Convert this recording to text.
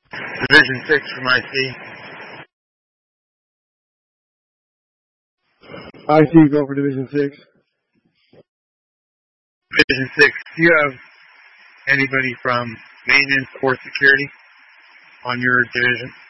Division 6 from IC. IC, go for Division 6. Division 6, do you have anybody from maintenance or security on your division?